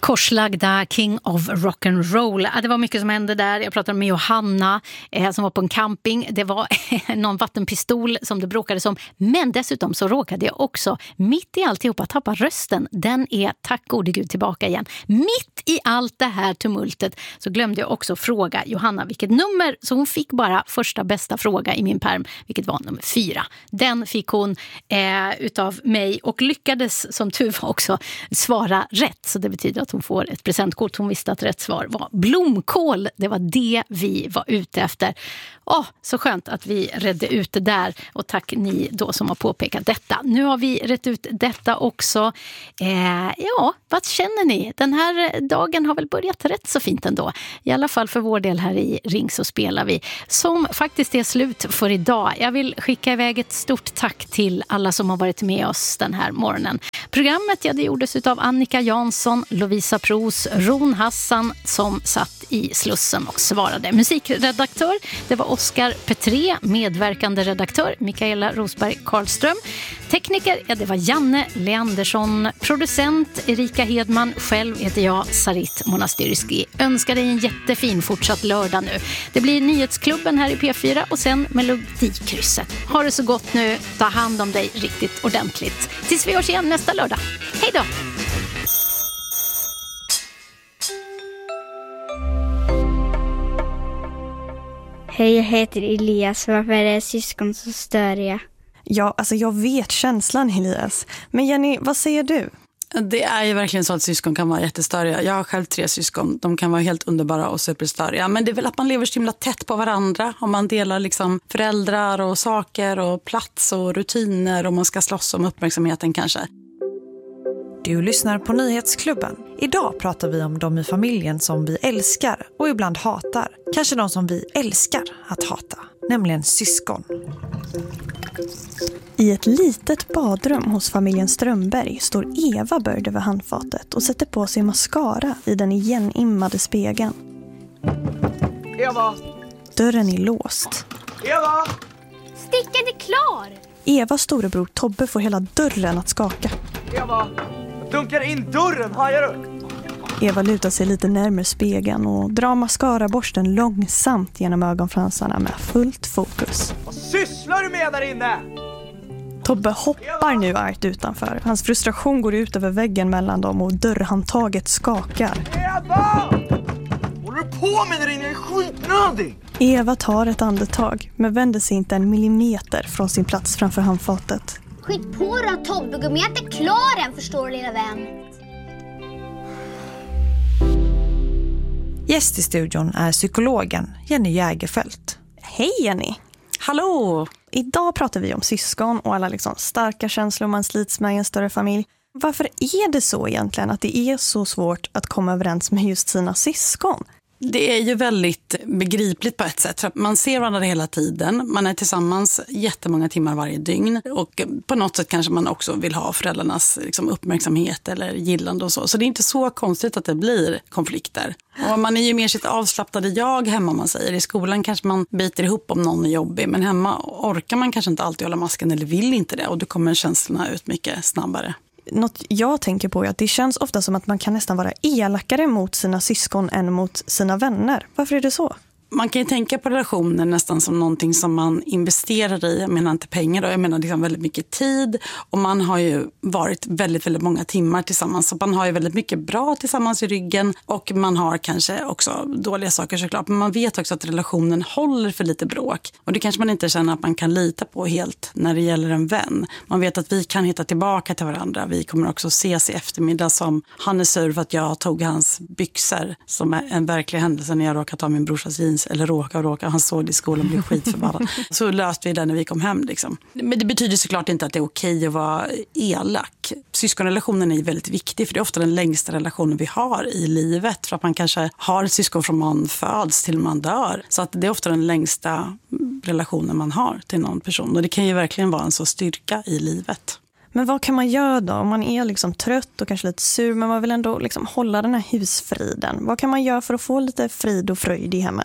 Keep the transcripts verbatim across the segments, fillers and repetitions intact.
Korslagda King of Rock'n'Roll. Ja, det var mycket som hände där. Jag pratade med Johanna eh, som var på en camping. Det var någon vattenpistol som det bråkade om. Men dessutom så råkade jag också mitt i alltihopa tappa rösten. Den är tack gode Gud tillbaka igen. Mitt i allt det här tumultet så glömde jag också fråga Johanna vilket nummer. Så hon fick bara första bästa fråga i min perm, vilket var nummer fyra. Den fick hon eh, utav mig och lyckades som tur var också svara rätt. Så det betyder att hon får ett presentkort. Hon visste att rätt svar var blomkål. Det var det vi var ute efter. Åh, så skönt att vi redde ut det där. Och tack ni då som har påpekat detta. Nu har vi rätt ut detta också. Eh, ja, vad känner ni? Den här dagen har väl börjat rätt så fint ändå. I alla fall för vår del här i Ring så spelar vi. Som faktiskt är slut för idag. Jag vill skicka iväg ett stort tack till alla som har varit med oss den här morgonen. Programmet ja, det gjordes av Annika Jansson, Lovisa Pros, Ron Hassan som satt i Slussen och svarade. Musikredaktör, det var Oskar Petré, medverkande redaktör Mikaela Rosberg Karlström. Tekniker, ja det var Janne Leandersson. Producent Erika Hedman. Själv heter jag Sarit Monastyrski. Önskar dig en jättefin fortsatt lördag nu. Det blir Nyhetsklubben här i P fyra och sen Melodikrysset. Ha det så gott nu. Ta hand om dig riktigt ordentligt. Tills vi hörs igen nästa lördag. Hej då! Hej, jag heter Elias. Varför är syskon så störiga? Ja, alltså jag vet känslan, Elias. Men Jenny, vad säger du? Det är ju verkligen så att syskon kan vara jättestöriga. Jag har själv tre syskon. De kan vara helt underbara och superstöriga. Men det är väl att man lever så himla tätt på varandra. Om man delar liksom föräldrar och saker och plats och rutiner. Och man ska slåss om uppmärksamheten kanske. Du lyssnar på Nyhetsklubben. Idag pratar vi om de i familjen som vi älskar och ibland hatar. Kanske de som vi älskar att hata, nämligen syskon. I ett litet badrum hos familjen Strömberg står Eva böjd över handfatet och sätter på sig mascara i den igenimmade spegeln. Eva! Dörren är låst. Eva! Stickan är klar! Evas storebror Tobbe får hela dörren att skaka. Eva! Jag dunkar in dörren, hajar du? Eva lutar sig lite närmare spegeln och drar mascaraborsten långsamt genom ögonfransarna med fullt fokus. Vad sysslar du med där inne? Tobbe hoppar nu argt utanför. Hans frustration går ut över väggen mellan dem och dörrhandtaget skakar. Eva! Håller du på med där inne? Jag är skitnödig! Eva tar ett andetag men vänder sig inte en millimeter från sin plats framför handfatet. Skit på då, Tobbe. Gå med att klar än, förstår du, lilla vän. Gäst i studion är psykologen Jenny Jägerfeldt. Hej Jenny! Hallå! Idag pratar vi om syskon och alla liksom starka känslor man slits med i en större familj. Varför är det så egentligen att det är så svårt att komma överens med just sina syskon? Det är ju väldigt begripligt på ett sätt. För man ser varandra hela tiden. Man är tillsammans jättemånga timmar varje dygn. Och på något sätt kanske man också vill ha föräldrarnas liksom, uppmärksamhet eller gillande och så. Så det är inte så konstigt att det blir konflikter. Och man är ju mer sitt avslappnade jag hemma, man säger. I skolan kanske man biter ihop om någon är jobbig. Men hemma orkar man kanske inte alltid hålla masken eller vill inte det. Och då kommer känslorna ut mycket snabbare. Något jag tänker på är att det känns ofta som att man kan nästan vara elakare mot sina syskon än mot sina vänner. Varför är det så? Man kan ju tänka på relationer nästan som någonting som man investerar i. Jag menar inte pengar då, jag menar liksom väldigt mycket tid. Och man har ju varit väldigt, väldigt många timmar tillsammans. Så man har ju väldigt mycket bra tillsammans i ryggen. Och man har kanske också dåliga saker såklart. Men man vet också att relationen håller för lite bråk. Och det kanske man inte känner att man kan lita på helt när det gäller en vän. Man vet att vi kan hitta tillbaka till varandra. Vi kommer också ses i eftermiddag som han är sur för att jag tog hans byxor. Som är en verklig händelse när jag råkade ta min brorsas jeans. Eller råka och råka. Han såg det i skolan och blev skitförbannad. Så löste vi det när vi kom hem. Liksom. Men det betyder såklart inte att det är okej att vara elak. Syskonrelationen är väldigt viktig. För det är ofta den längsta relationen vi har i livet. För att man kanske har ett syskon från man föds till man dör. Så att det är ofta den längsta relationen man har till någon person. Och det kan ju verkligen vara en så styrka i livet. Men vad kan man göra då? Om man är liksom trött och kanske lite sur men man vill ändå liksom hålla den här husfriden. Vad kan man göra för att få lite frid och fröjd i hemmet?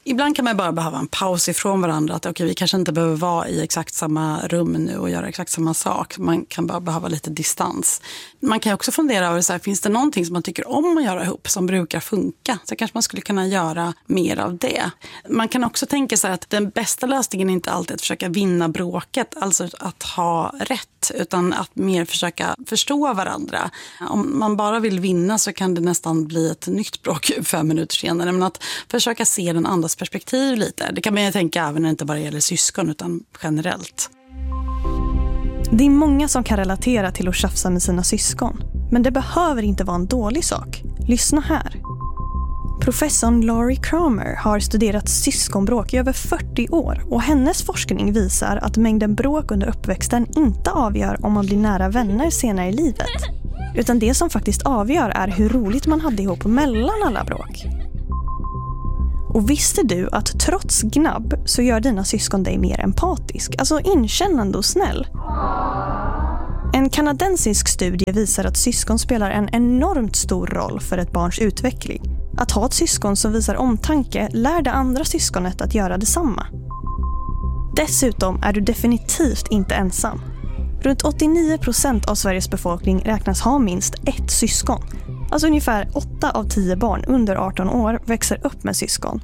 Ibland kan man bara behöva en paus ifrån varandra. Att okay, vi kanske inte behöver vara i exakt samma rum nu och göra exakt samma sak. Man kan bara behöva lite distans. Man kan också fundera över, så här, finns det någonting som man tycker om att göra ihop som brukar funka? Så kanske man skulle kunna göra mer av det. Man kan också tänka sig att den bästa lösningen är inte alltid att försöka vinna bråket. Alltså att ha rätt, utan att mer försöka förstå varandra. Om man bara vill vinna så kan det nästan bli ett nytt bråk fem minuter senare. Men att försöka se den andras perspektiv lite. Det kan man ju tänka även när det inte bara gäller syskon utan generellt. Det är många som kan relatera till att tjafsa med sina syskon. Men det behöver inte vara en dålig sak. Lyssna här. Professorn Laurie Kramer har studerat syskonbråk i över fyrtio år och hennes forskning visar att mängden bråk under uppväxten inte avgör om man blir nära vänner senare i livet. Utan det som faktiskt avgör är hur roligt man hade ihop mellan alla bråk. Och visste du att trots gnabb så gör dina syskon dig mer empatisk, alltså inkännande och snäll? En kanadensisk studie visar att syskon spelar en enormt stor roll för ett barns utveckling. Att ha ett syskon som visar omtanke lär det andra syskonet att göra detsamma. Dessutom är du definitivt inte ensam. Runt åttionio procent av Sveriges befolkning räknas ha minst ett syskon. Alltså ungefär åtta av tio barn under arton år växer upp med syskon.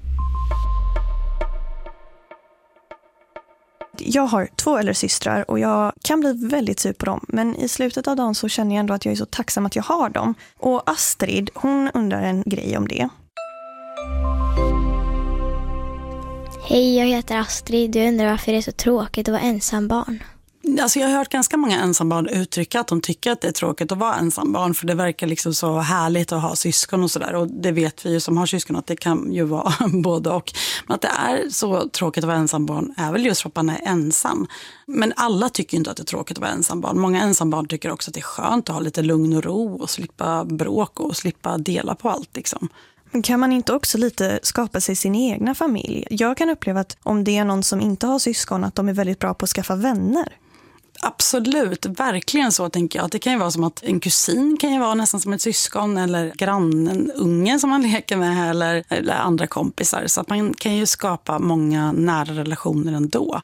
Jag har två äldre systrar och jag kan bli väldigt sur på dem. Men i slutet av dagen så känner jag ändå att jag är så tacksam att jag har dem. Och Astrid, hon undrar en grej om det. Hej, jag heter Astrid. Jag undrar varför det är så tråkigt att vara ensam barn. Alltså jag har hört ganska många ensambarn uttrycka att de tycker att det är tråkigt att vara ensambarn, för det verkar liksom så härligt att ha syskon och sådär, och det vet vi ju som har syskon att det kan ju vara både och. Men att det är så tråkigt att vara ensambarn är väl just för att man är ensam. Men alla tycker inte att det är tråkigt att vara ensambarn. Många ensambarn tycker också att det är skönt att ha lite lugn och ro och slippa bråk och slippa dela på allt liksom. Kan man inte också lite skapa sig sin egna familj? Jag kan uppleva att om det är någon som inte har syskon att de är väldigt bra på att skaffa vänner. Absolut, verkligen så tänker jag. Det kan ju vara som att en kusin kan ju vara nästan som ett syskon, eller grannen, ungen som man leker med, eller, eller andra kompisar. Så att man kan ju skapa många nära relationer ändå.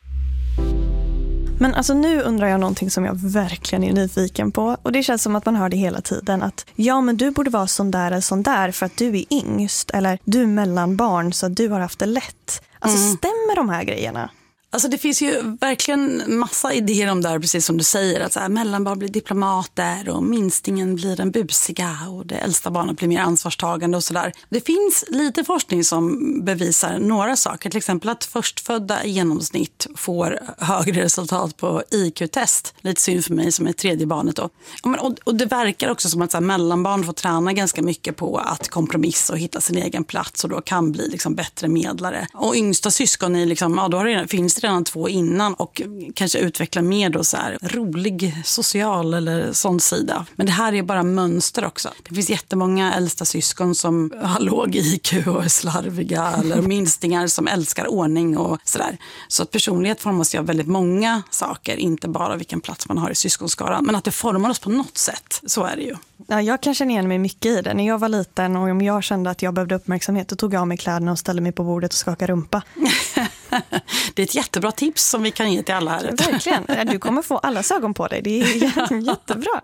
Men alltså nu undrar jag någonting som jag verkligen är nyfiken på. Och det känns som att man hör det hela tiden. Att ja, men du borde vara sån där eller sån där för att du är yngst. Eller du är mellanbarn så att du har haft det lätt. Alltså mm. stämmer de här grejerna? Alltså det finns ju verkligen massa idéer om det här, precis som du säger. Att så här, mellanbarn blir diplomater och minstingen blir den busiga och det äldsta barnet blir mer ansvarstagande och sådär. Det finns lite forskning som bevisar några saker. Till exempel att förstfödda i genomsnitt får högre resultat på I Q-test. Lite synd för mig som är tredje barnet då. Och det verkar också som att så här, mellanbarn får träna ganska mycket på att kompromissa och hitta sin egen plats och då kan bli liksom bättre medlare. Och yngsta syskon är liksom, ja, då har det, finns redan två innan och kanske utveckla mer då så här rolig, social eller sån sida. Men det här är bara mönster också. Det finns jättemånga äldsta syskon som har låg I Q och är slarviga eller minstingar som älskar ordning och sådär. Så att personlighet formas ju av väldigt många saker, inte bara vilken plats man har i syskonskaran. Men att det formar oss på något sätt, så är det ju. Ja, jag kan känna igen mig mycket i det. När jag var liten och om jag kände att jag behövde uppmärksamhet, då tog jag av mig kläderna och ställde mig på bordet och skakade rumpa. Det är ett jättebra tips som vi kan ge till alla här. Verkligen. Du kommer få alla ögon på dig. Det är jättebra.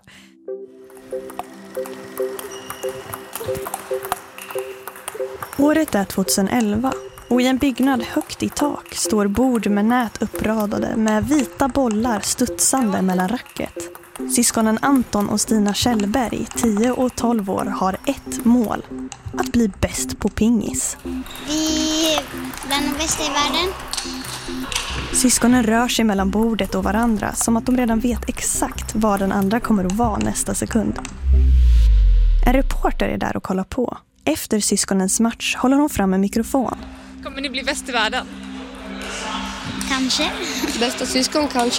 Året är tjugoelva och i en byggnad högt i tak står bord med nät uppradade med vita bollar studsande mellan racket. Syskonen Anton och Stina Kjellberg, tio och tolv år, har ett mål. Att bli bäst på pingis. Vi är bland de bästa i världen. Syskonen rör sig mellan bordet och varandra som att de redan vet exakt vad den andra kommer att vara nästa sekund. En reporter är där och kollar på. Efter syskonens match håller hon fram en mikrofon. Kommer ni bli bäst i världen? Kanske. Bästa syskon kanske.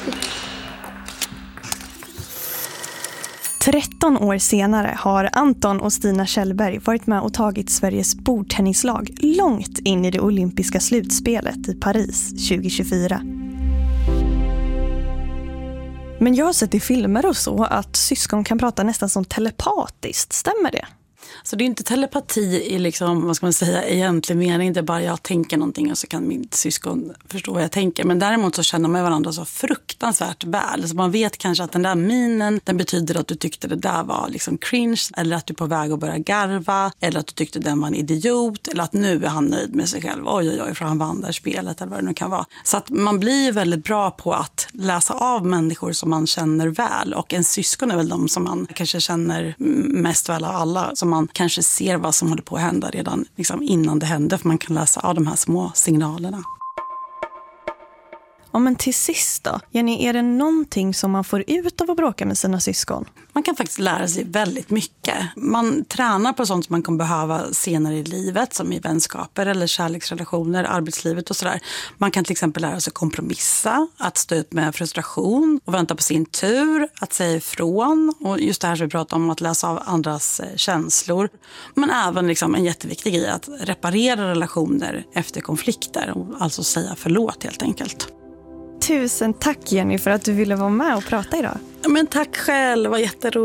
tretton år senare har Anton och Stina Kjellberg varit med och tagit Sveriges bordtennislag långt in i det olympiska slutspelet i Paris tjugo tjugofyra. Men jag har sett i filmer och så att syskon kan prata nästan som telepatiskt. Stämmer det? Så det är inte telepati i liksom, vad ska man säga, egentlig mening. Det är bara jag tänker någonting och så kan min syskon förstå vad jag tänker. Men däremot så känner man varandra så fruktansvärt väl. Så man vet kanske att den där minen, den betyder att du tyckte det där var liksom cringe. Eller att du är på väg att börja garva. Eller att du tyckte den var en idiot. Eller att nu är han nöjd med sig själv. Oj, oj, oj, för han vann där spelet eller vad det nu kan vara. Så att man blir väldigt bra på att läsa av människor som man känner väl. Och en syskon är väl de som man kanske känner mest väl av alla. Som man kanske ser vad som håller på att hända redan liksom innan det händer. För man kan läsa av de här små signalerna. Ja, men till sist då, Jenny, är det någonting som man får ut av att bråka med sina syskon? Man kan faktiskt lära sig väldigt mycket. Man tränar på sånt som man kommer behöva senare i livet, som i vänskaper eller kärleksrelationer, arbetslivet och sådär. Man kan till exempel lära sig kompromissa, att stå ut med frustration och vänta på sin tur, att säga ifrån. Och just det här som vi pratar om, att läsa av andras känslor. Men även liksom en jätteviktig grej, att reparera relationer efter konflikter och alltså säga förlåt helt enkelt. Tusen tack Jenny för att du ville vara med och prata idag. Men tack själv, det var jätteroligt.